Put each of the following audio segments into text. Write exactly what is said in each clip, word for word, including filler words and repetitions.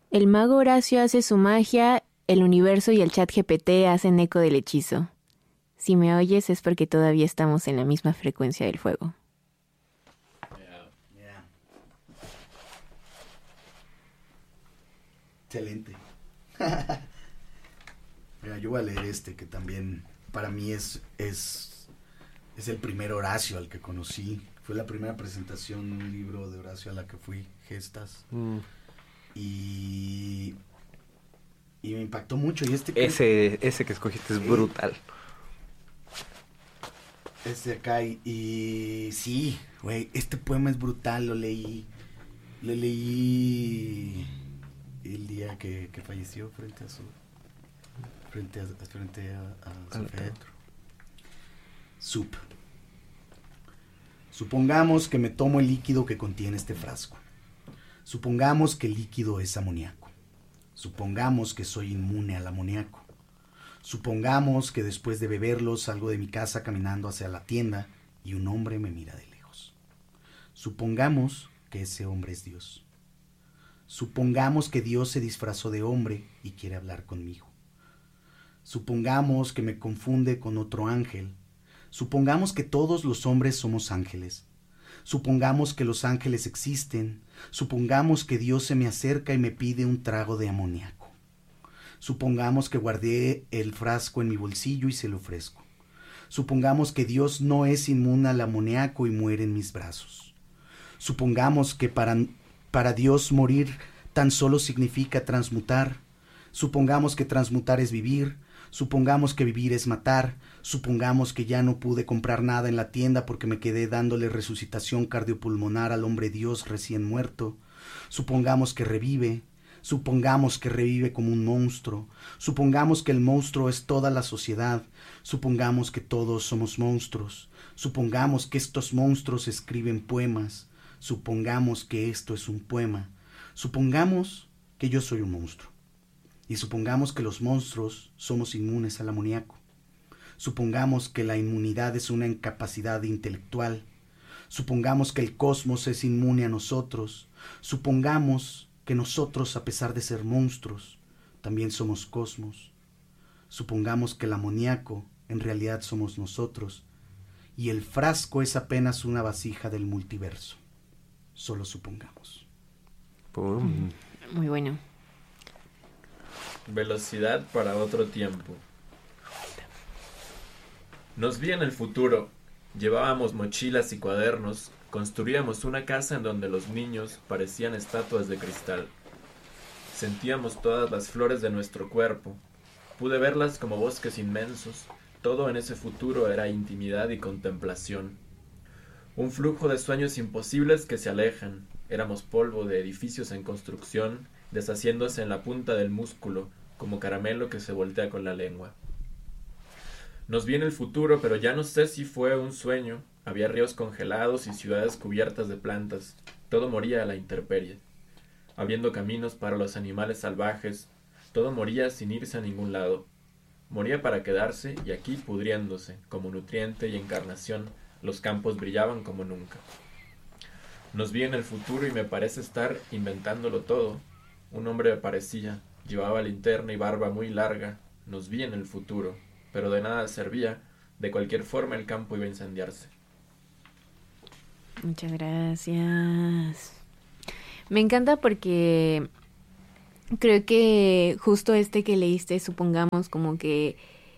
El mago Horacio hace su magia, el universo y el chat G P T hacen eco del hechizo. Si me oyes es porque todavía estamos en la misma frecuencia del fuego. Yeah. Yeah. Excelente. Mira, yo voy a leer este que también para mí es, es, es el primer Horacio al que conocí. Fue la primera presentación de un libro de Horacio a la que fui, Gestas. Mm. Y, y me impactó mucho. Y este ese, que, ese que escogiste es brutal. Este acá y, y sí, güey, este poema es brutal, lo leí, lo leí el día que, que falleció frente a su, frente a, frente a, a su féretro. Sup. Supongamos que me tomo el líquido que contiene este frasco. Supongamos que el líquido es amoníaco. Supongamos que soy inmune al amoníaco. Supongamos que después de beberlo salgo de mi casa caminando hacia la tienda y un hombre me mira de lejos. Supongamos que ese hombre es Dios. Supongamos que Dios se disfrazó de hombre y quiere hablar conmigo. Supongamos que me confunde con otro ángel. Supongamos que todos los hombres somos ángeles. Supongamos que los ángeles existen. Supongamos que Dios se me acerca y me pide un trago de amoníaco. Supongamos que guardé el frasco en mi bolsillo y se lo ofrezco. Supongamos que Dios no es inmune al amoníaco y muere en mis brazos. Supongamos que para, para Dios morir tan solo significa transmutar. Supongamos que transmutar es vivir. Supongamos que vivir es matar. Supongamos que ya no pude comprar nada en la tienda porque me quedé dándole resucitación cardiopulmonar al hombre Dios recién muerto. Supongamos que revive. Supongamos que revive como un monstruo. Supongamos que el monstruo es toda la sociedad. Supongamos que todos somos monstruos. Supongamos que estos monstruos escriben poemas. Supongamos que esto es un poema. Supongamos que yo soy un monstruo. Y supongamos que los monstruos somos inmunes al amoníaco. Supongamos que la inmunidad es una incapacidad intelectual. Supongamos que el cosmos es inmune a nosotros. Supongamos que nosotros, a pesar de ser monstruos, también somos cosmos. Supongamos que el amoníaco en realidad somos nosotros y el frasco es apenas una vasija del multiverso. Solo supongamos. Pum. Muy bueno. Velocidad para otro tiempo. Nos vi en el futuro. Llevábamos mochilas y cuadernos. Construíamos una casa en donde los niños parecían estatuas de cristal. Sentíamos todas las flores de nuestro cuerpo. Pude verlas como bosques inmensos. Todo en ese futuro era intimidad y contemplación. Un flujo de sueños imposibles que se alejan. Éramos polvo de edificios en construcción, deshaciéndose en la punta del músculo, como caramelo que se voltea con la lengua. Nos vi en el futuro, pero ya no sé si fue un sueño. Había ríos congelados y ciudades cubiertas de plantas. Todo moría a la intemperie. Habiendo caminos para los animales salvajes, todo moría sin irse a ningún lado. Moría para quedarse y aquí pudriéndose, como nutriente y encarnación, los campos brillaban como nunca. Nos vi en el futuro y me parece estar inventándolo todo. Un hombre parecía, llevaba linterna y barba muy larga. Nos vi en el futuro, pero de nada servía. De cualquier forma el campo iba a incendiarse. Muchas gracias. Me encanta porque creo que justo este que leíste, supongamos como que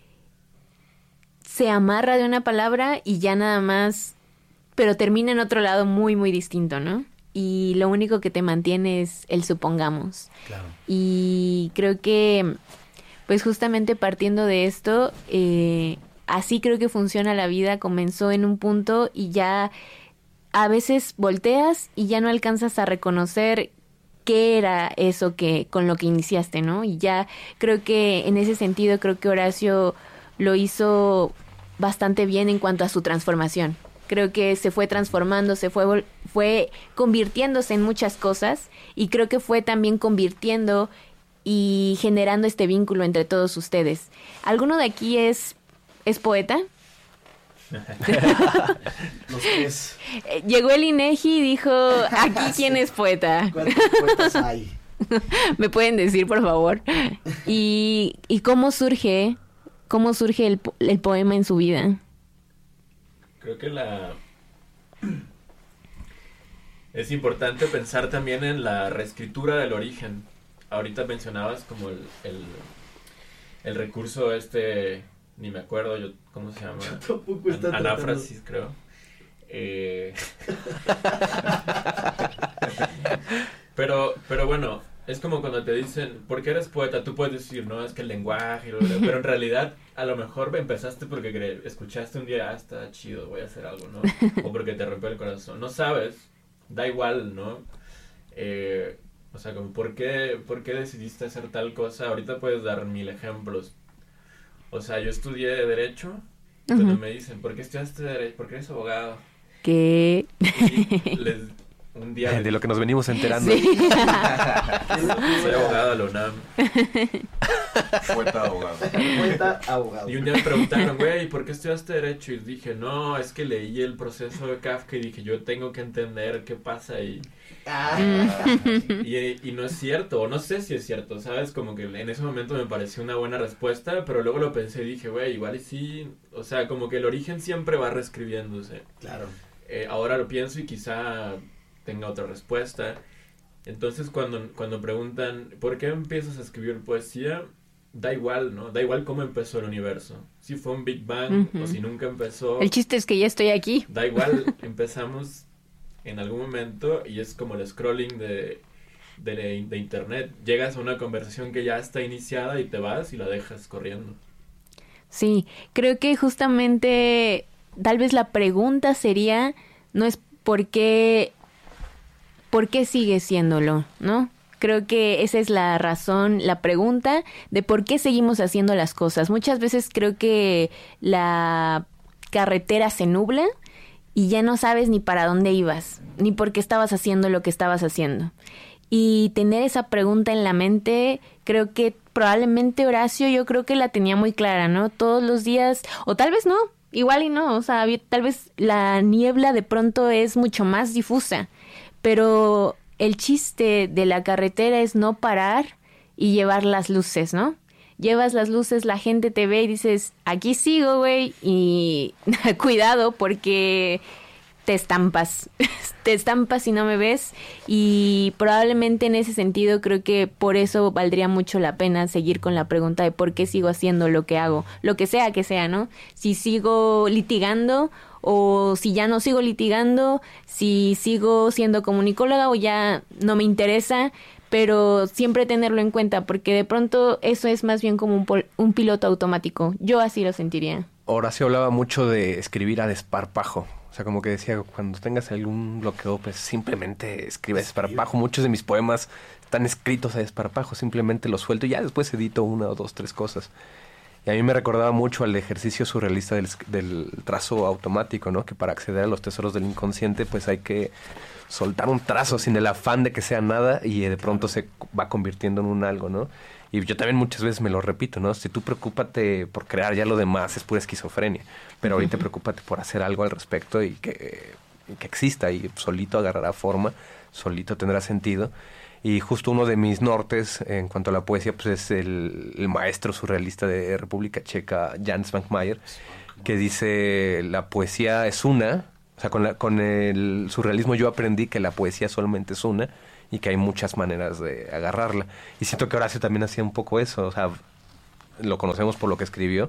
se amarra de una palabra y ya nada más, pero termina en otro lado muy, muy distinto, ¿no? Y lo único que te mantiene es el supongamos. Claro. Y creo que, pues justamente partiendo de esto, eh, así creo que funciona la vida. Comenzó en un punto y ya a veces volteas y ya no alcanzas a reconocer qué era eso que con lo que iniciaste, ¿no? Y ya creo que en ese sentido, creo que Horacio lo hizo bastante bien en cuanto a su transformación. Creo que se fue transformando, se fue, fue convirtiéndose en muchas cosas y creo que fue también convirtiendo y generando este vínculo entre todos ustedes. ¿Alguno de aquí es, es poeta? Los tres. Llegó el INEGI y dijo, aquí quién es poeta. ¿Cuántos poetas hay? ¿Me pueden decir, por favor? ¿Y, y cómo surge, cómo surge el, el poema en su vida? Creo que la... Es importante pensar también en la reescritura del origen. Ahorita mencionabas como el, el, el recurso este, ni me acuerdo yo, ¿cómo se llama? Yo tampoco está An- Anáfrasis, tratando. creo. Eh... pero, pero bueno, es como cuando te dicen, ¿por qué eres poeta? Tú puedes decir, no, es que el lenguaje, pero en realidad a lo mejor empezaste porque cre- escuchaste un día, ah, está chido, voy a hacer algo, ¿no? O porque te rompió el corazón. No sabes, da igual, ¿no? Eh, o sea, como, ¿por qué, ¿por qué decidiste hacer tal cosa? Ahorita puedes dar mil ejemplos. O sea, yo estudié Derecho, cuando Ujú. me dicen, ¿por qué estudiaste Derecho? ¿Por qué eres abogado? ¿Qué? Y les, un día... De lo que nos venimos enterando. Sí. Soy abogado de la UNAM. Poeta abogado. Poeta abogado. Y un día me preguntaron, güey, ¿por qué estudiaste Derecho? Y dije, no, es que leí el proceso de Kafka y dije, yo tengo que entender qué pasa ahí. Ah, Y, y no es cierto, o no sé si es cierto, ¿sabes? Como que en ese momento me pareció una buena respuesta, pero luego lo pensé y dije, güey, igual y sí. O sea, como que el origen siempre va reescribiéndose. claro. Eh, ahora lo pienso y quizá tenga otra respuesta. Entonces cuando, cuando preguntan, ¿por qué empiezas a escribir poesía? Da igual, ¿no? Da igual cómo empezó el universo. Si fue un Big Bang Ujú. o si nunca empezó. El chiste es que ya estoy aquí. Da igual, empezamos en algún momento y es como el scrolling de, de, de internet. Llegas a una conversación que ya está iniciada y te vas y la dejas corriendo. Sí, creo que justamente tal vez la pregunta sería, no es por qué, por qué sigue siéndolo, ¿no? Creo que esa es la razón, la pregunta de por qué seguimos haciendo las cosas. Muchas veces creo que la carretera se nubla y ya no sabes ni para dónde ibas, ni por qué estabas haciendo lo que estabas haciendo. Y tener esa pregunta en la mente, creo que probablemente Horacio, yo creo que la tenía muy clara, ¿no? Todos los días, o tal vez no, igual y no, o sea, había- tal vez la niebla de pronto es mucho más difusa, pero el chiste de la carretera es no parar y llevar las luces, ¿no? Llevas las luces, la gente te ve y dices, aquí sigo, güey, y cuidado porque te estampas, te estampas y no me ves, y probablemente en ese sentido creo que por eso valdría mucho la pena seguir con la pregunta de por qué sigo haciendo lo que hago, lo que sea que sea, ¿no? Si sigo litigando o si ya no sigo litigando, si sigo siendo comunicóloga o ya no me interesa, pero siempre tenerlo en cuenta porque de pronto eso es más bien como un, pol- un piloto automático, yo así lo sentiría. Horacio hablaba mucho de escribir a desparpajo. O sea, como que decía, cuando tengas algún bloqueo, pues simplemente escribe a desparpajo. Muchos de mis poemas están escritos a desparpajo, simplemente los suelto y ya después edito una o dos, tres cosas. Y a mí me recordaba mucho al ejercicio surrealista del, del trazo automático, ¿no? Que para acceder a los tesoros del inconsciente, pues hay que soltar un trazo sin el afán de que sea nada y de pronto se va convirtiendo en un algo, ¿no? Y yo también muchas veces me lo repito, ¿no? Si tú preocúpate por crear ya lo demás, es pura esquizofrenia. Pero ahorita preocúpate por hacer algo al respecto y que, y que exista y solito agarrará forma, solito tendrá sentido. Y justo uno de mis nortes en cuanto a la poesía, pues es el, el maestro surrealista de República Checa, Jan Svankmajer, que dice, la poesía es una. O sea, con, la, con el surrealismo yo aprendí que la poesía solamente es una y que hay muchas maneras de agarrarla. Y siento que Horacio también hacía un poco eso, o sea, lo conocemos por lo que escribió,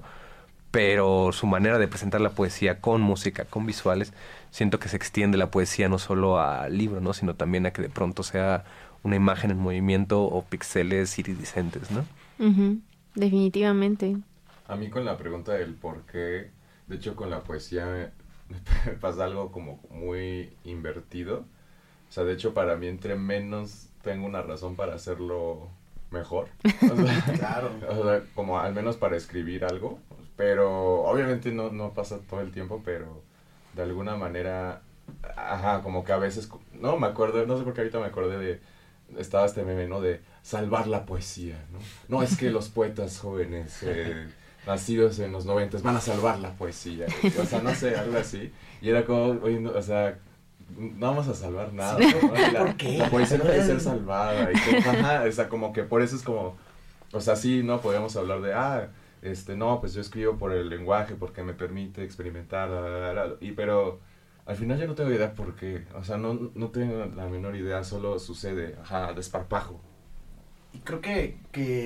pero su manera de presentar la poesía con música, con visuales, siento que se extiende la poesía no solo al libro, ¿no? Sino también a que de pronto sea una imagen en movimiento o píxeles iridiscentes, ¿no? Uh-huh. Definitivamente. A mí con la pregunta del por qué, de hecho con la poesía me, me pasa algo como muy invertido. O sea, de hecho para mí entre menos tengo una razón para hacerlo mejor. O sea, Claro. o sea, como al menos para escribir algo. Pero obviamente no, no pasa todo el tiempo, pero de alguna manera, ajá, como que a veces, no me acuerdo, no sé por qué ahorita me acordé de, estaba este meme, ¿no? De salvar la poesía, ¿no? No es que los poetas jóvenes eh, nacidos en los noventas van a salvar la poesía. O sea, no sé, algo así. Y era como, oye, no, o sea, no vamos a salvar nada, ¿no? La, ¿Por qué? La poesía no puede ser salvada, y como, ajá, o sea, como que por eso es como, o sea, sí, no podemos hablar de, ah, este, no, pues yo escribo por el lenguaje, porque me permite experimentar, la, la, la, la, y pero al final yo no tengo idea por qué, o sea, no, no tengo la menor idea, solo sucede, ajá, desparpajo. Y creo que,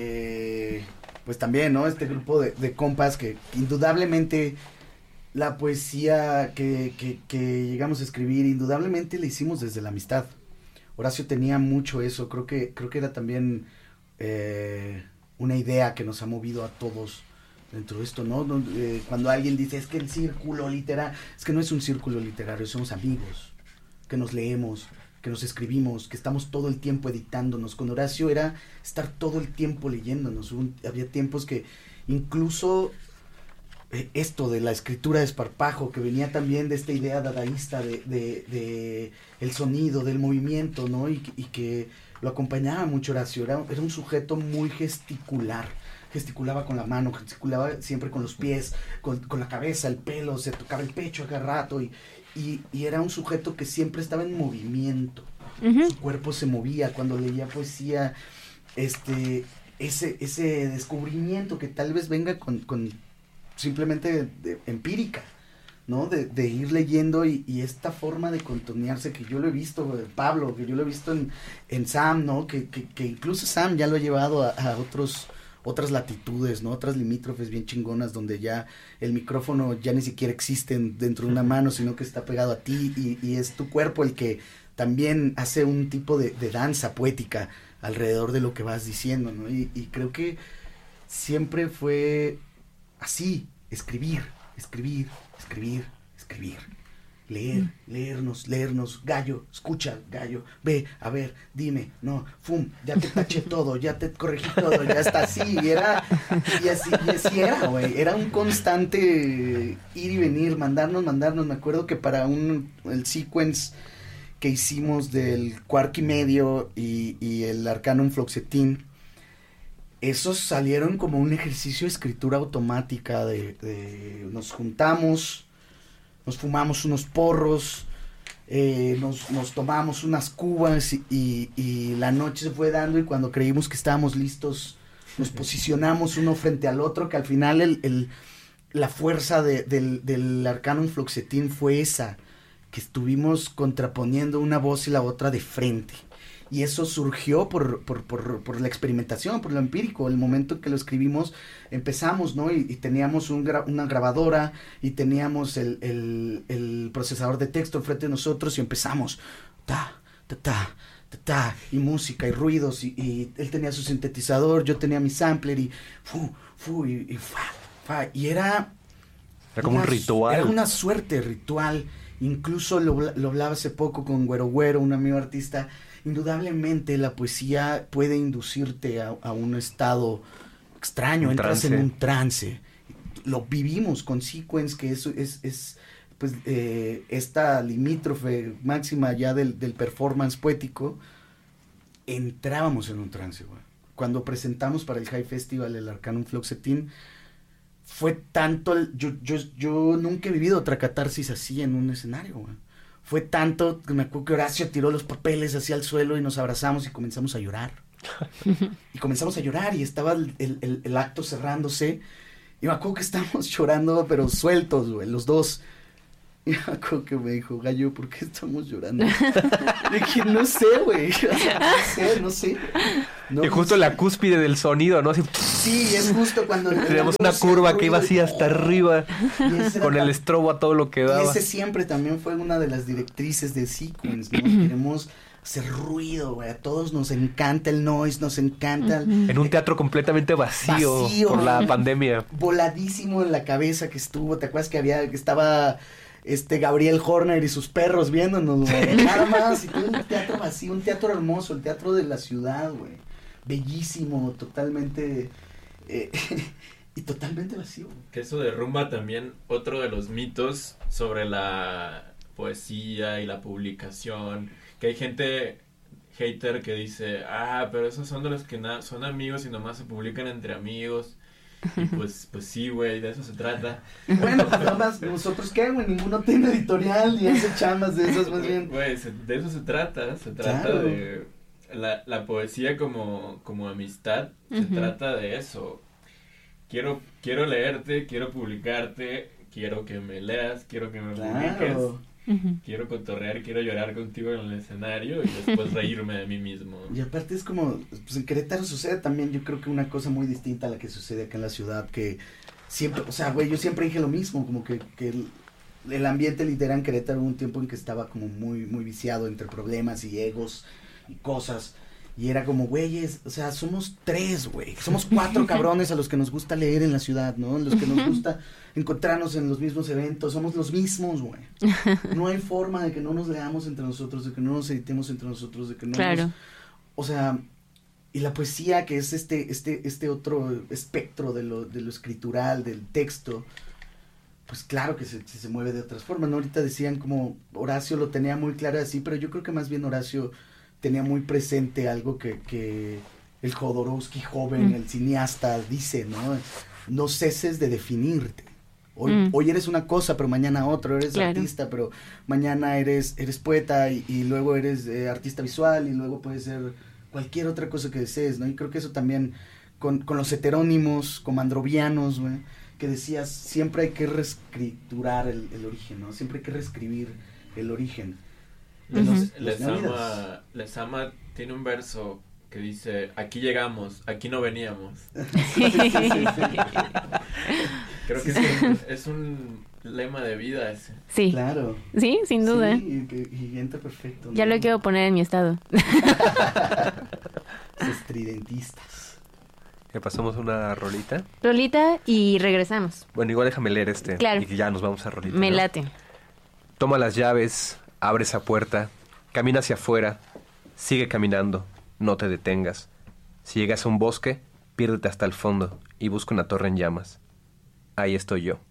que pues también, ¿no? Este grupo de, de compas que, que indudablemente la poesía que, que, que llegamos a escribir, indudablemente la hicimos desde la amistad. Horacio tenía mucho eso, creo que, creo que era también eh, una idea que nos ha movido a todos dentro de esto, ¿no? Eh, cuando alguien dice, es que el círculo literario, es que no es un círculo literario, somos amigos, que nos leemos, que nos escribimos, que estamos todo el tiempo editándonos. Con Horacio era estar todo el tiempo leyéndonos. Un, había tiempos que incluso eh, esto de la escritura de esparpajo, que venía también de esta idea dadaísta de, de, de el sonido, del movimiento, ¿no? Y, y que lo acompañaba mucho Horacio. Era, era un sujeto muy gesticular. Gesticulaba con la mano, gesticulaba siempre con los pies, con, con la cabeza, el pelo, se tocaba el pecho a cada rato y, y, y era un sujeto que siempre estaba en movimiento. Uh-huh. Su cuerpo se movía cuando leía poesía, este, ese, ese descubrimiento que tal vez venga con, con simplemente de, de, empírica, ¿no? De, de ir leyendo y, y esta forma de contonearse que yo lo he visto, Pablo, que yo lo he visto en, en Sam, ¿no? Que, que, que incluso Sam ya lo ha llevado a, a otros... otras latitudes, ¿no? Otras limítrofes bien chingonas donde ya el micrófono ya ni siquiera existe dentro de una mano, sino que está pegado a ti y, y es tu cuerpo el que también hace un tipo de, de danza poética alrededor de lo que vas diciendo, ¿no? Y, y creo que siempre fue así, escribir, escribir, escribir, escribir. Leer, leernos, leernos, gallo, escucha, gallo, ve, a ver, dime, no, fum, ya te taché todo, ya te corregí todo, ya está así, y era, y así, y así era, güey, era un constante ir y venir, mandarnos, mandarnos, me acuerdo que para un, el sequence que hicimos del Quark y Medio y, y el Arcanum Fluoxetine, esos salieron como un ejercicio de escritura automática, de, de nos juntamos, nos fumamos unos porros, eh, nos, nos tomamos unas cubas y, y, y la noche se fue dando y cuando creímos que estábamos listos nos posicionamos uno frente al otro, que al final el, el, la fuerza de, del, del Arcanum Fluoxetine fue esa, que estuvimos contraponiendo una voz y la otra de frente. Y eso surgió por, por, por, por la experimentación, por lo empírico. El momento en que lo escribimos, empezamos, ¿no? Y, y teníamos un gra- una grabadora y teníamos el, el, el procesador de texto enfrente de nosotros y empezamos. Ta, ta, ta, ta, ta, y música y ruidos. Y, y él tenía su sintetizador, yo tenía mi sampler y fu, fu, y, y fa, fa. Y era... Era como una, un ritual. Era una suerte ritual. Incluso lo, lo hablaba hace poco con Güero Güero, un amigo artista. Indudablemente la poesía puede inducirte a, a un estado extraño, un entras trance. en un trance. Lo vivimos con Sequence, que eso es, es pues eh, esta limítrofe máxima ya del, del performance poético. Entrábamos en un trance, güey. Cuando presentamos para el High Festival el Arcanum Fluoxetine, fue tanto, el, yo, yo, yo nunca he vivido otra catarsis así en un escenario, güey. Fue tanto que me acuerdo que Horacio tiró los papeles hacia el suelo y nos abrazamos y comenzamos a llorar. Y comenzamos a llorar y estaba el, el, el acto cerrándose. Y me acuerdo que estábamos llorando, pero sueltos, güey, los dos. Y me acuerdo que me dijo, Gallo, ¿por qué estamos llorando? Le dije, no sé, güey. O sea, no sé, no sé. No, y justo no la sé. cúspide del sonido, ¿no? Así, Sí, es justo cuando... teníamos una curva que iba así hasta arriba, con el la... estrobo a todo lo que daba. Y ese siempre también fue una de las directrices de Sequence, ¿no? Queremos hacer ruido, güey. A todos nos encanta el noise, nos encanta... En un teatro completamente vacío, Vacío. por la pandemia. Voladísimo en la cabeza que estuvo. ¿Te acuerdas que había, que estaba este Gabriel Horner y sus perros viéndonos, güey? Nada más. Y todo un teatro vacío, un teatro hermoso, el teatro de la ciudad, güey. Bellísimo, totalmente... Eh, y totalmente vacío. Que eso derrumba también otro de los mitos sobre la poesía y la publicación, que hay gente hater que dice, ah, pero esos son de los que na- son amigos y nomás se publican entre amigos, Y pues, pues sí, güey, de eso se trata. Bueno, pues nada más, nosotros qué, güey, ninguno tiene editorial ni hace chamas de esas, más bien. Güey, se- de eso se trata, se trata Claro. de la, la poesía como, como amistad, se Ujú. trata de eso. Quiero, quiero leerte, quiero publicarte, quiero que me leas, quiero que me publiques, Claro. Ujú. quiero cotorrear, quiero llorar contigo en el escenario y después reírme de mí mismo. Y aparte es como, pues en Querétaro sucede también, yo creo que una cosa muy distinta a la que sucede acá en la ciudad, que siempre, o sea, güey, yo siempre dije lo mismo, como que, que el, el ambiente literario en Querétaro hubo un tiempo en que estaba como muy, muy viciado entre problemas y egos y cosas, y era como, güeyes, o sea, somos tres, güey, somos cuatro cabrones a los que nos gusta leer en la ciudad, ¿no? Los que nos gusta encontrarnos en los mismos eventos, somos los mismos, güey. No hay forma de que no nos leamos entre nosotros, de que no nos editemos entre nosotros, de que no Claro. nos... O sea, y la poesía, que es este, este, este otro espectro de lo, de lo escritural, del texto, pues claro que se, se mueve de otras formas, ¿no? Ahorita decían como Horacio lo tenía muy claro así, pero yo creo que más bien Horacio tenía muy presente algo que, que el Jodorowsky joven, Mm. el cineasta, dice, ¿no? No ceses de definirte. Hoy, Mm. hoy eres una cosa, pero mañana otro, eres Claro. artista, pero mañana eres, eres poeta y, y luego eres eh, artista visual y luego puedes ser cualquier otra cosa que desees, ¿no? Y creo que eso también con, con los heterónimos, comandrovianos, güey, que decías, siempre hay que reescriturar el, el origen, ¿no? Siempre hay que reescribir el origen. de Ujú. los- los Les neónidas. ama, Les ama tiene un verso que dice, aquí llegamos, aquí no veníamos. Sí, sí, sí. Creo que Sí, es, sí. un, es un lema de vida ese. Sí, Claro. sí, sin duda. Sí, y, que- y entra perfecto. Ya ¿no? lo quiero poner en mi estado. Los estridentistas. ¿Le pasamos una rolita? Rolita y regresamos. Bueno, igual déjame leer este. Claro. Y que ya nos vamos a rolita. Me ¿no? late. Toma las llaves, abre esa puerta, camina hacia afuera, sigue caminando, no te detengas. Si llegas a un bosque, piérdete hasta el fondo y busca una torre en llamas. Ahí estoy yo.